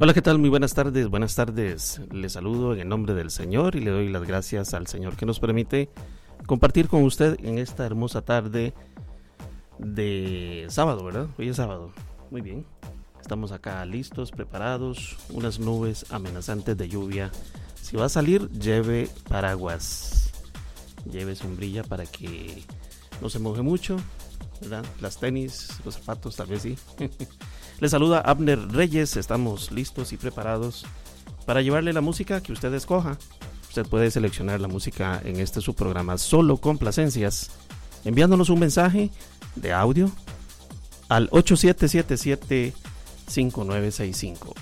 Hola, ¿qué tal? Muy buenas tardes, buenas tardes. Les saludo en el nombre del Señor y le doy las gracias al Señor que nos permite compartir con usted en esta hermosa tarde de sábado, ¿verdad? Hoy es sábado. Muy bien. Estamos acá listos, preparados, unas nubes amenazantes de lluvia. Si va a salir, lleve paraguas, lleve sombrilla para que no se moje mucho, ¿verdad? Las tenis, los zapatos, tal vez sí. Les saluda Abner Reyes, estamos listos y preparados para llevarle la música que usted escoja. Usted puede seleccionar la música en este su programa Solo Complacencias, enviándonos un mensaje de audio al 8777-5965,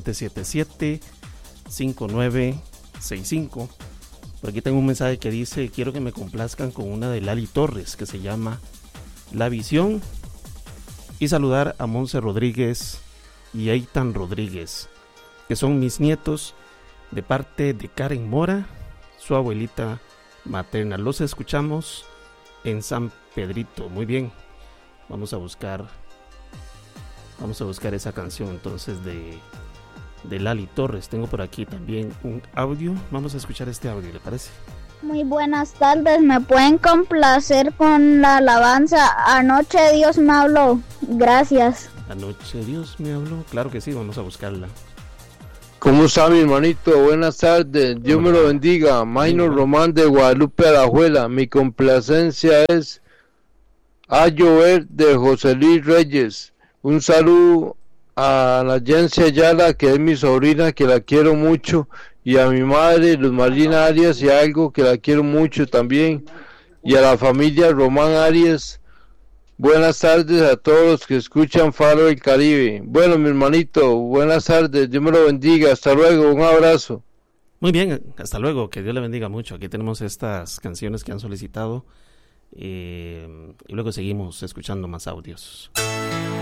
8777-5965. Por aquí tengo un mensaje que dice: quiero que me complazcan con una de Lali Torres que se llama La Visión. Y saludar a Monse Rodríguez y Eitan Rodríguez, que son mis nietos, de parte de Karen Mora, su abuelita materna. Los escuchamos en San Pedrito. Muy bien, vamos a buscar esa canción entonces de Lali Torres. Tengo por aquí también un audio. Vamos a escuchar este audio, ¿le parece? Muy buenas tardes, ¿me pueden complacer con la alabanza Anoche Dios me habló? Gracias. Anoche Dios me habló, claro que sí, vamos a buscarla. ¿Cómo está mi hermanito? Buenas tardes, Dios me lo bendiga. Maino Román de Guadalupe Alajuela, mi complacencia es A Llover de José Luis Reyes. Un saludo a la Jensi Ayala, que es mi sobrina, que la quiero mucho, y a mi madre, Luz Marina Arias, y a algo que la quiero mucho también, y a la familia Román Arias. Buenas tardes a todos los que escuchan Faro del Caribe. Bueno, mi hermanito, buenas tardes, Dios me lo bendiga, hasta luego, un abrazo. Muy bien, hasta luego, que Dios le bendiga mucho. Aquí tenemos estas canciones que han solicitado y luego seguimos escuchando más audios.